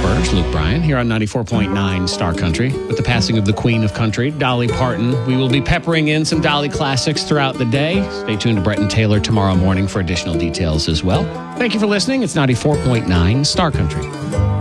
Burge, Luke Bryan, here on 94.9 Star Country. With the passing of the Queen of Country, Dolly Parton, we will be peppering in some Dolly classics throughout the day. Stay tuned to Brett and Taylor tomorrow morning for additional details as well. Thank you for listening. It's 94.9 Star Country.